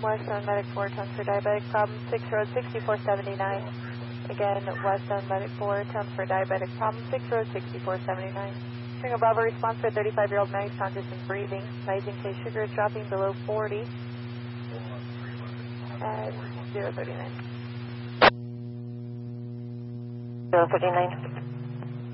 Westbound Medic 4, attempt for diabetic problem 6 Road 6479. Again, Westbound Medic 4, attempt for diabetic problem 6 Road 6479. Tango Bravo response for 35-year-old man, conscious and breathing. Rising case sugar is dropping below 40 at 039. 039.